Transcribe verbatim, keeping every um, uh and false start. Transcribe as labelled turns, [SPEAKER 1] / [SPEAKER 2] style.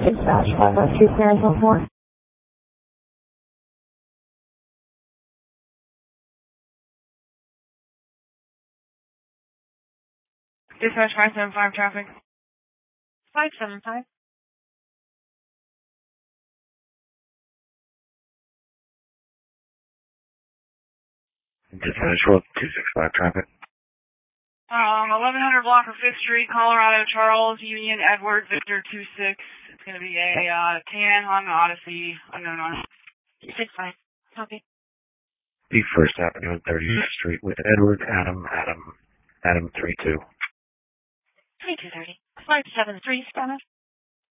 [SPEAKER 1] Dispatch five oh two Paris one four.
[SPEAKER 2] Dispatch five seven five traffic.
[SPEAKER 3] five seven five.
[SPEAKER 4] Dispatch road two six five traffic.
[SPEAKER 2] Um, eleven hundred block of fifth Street, Colorado, Charles, Union, Edward, Victor two six. It's going to be a uh, tan Honda Odyssey, unknown on it.
[SPEAKER 3] six five. Copy.
[SPEAKER 4] The First Avenue and thirty-fifth Street with Edward, Adam, Adam, Adam three two.
[SPEAKER 3] three two thirty. five seven three, Spanish.